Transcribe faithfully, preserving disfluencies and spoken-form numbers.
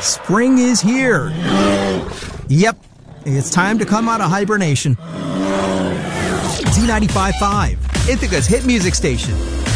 Spring is here. Yep, it's time to come out of hibernation. Z ninety-five point five, Ithaca's hit music station.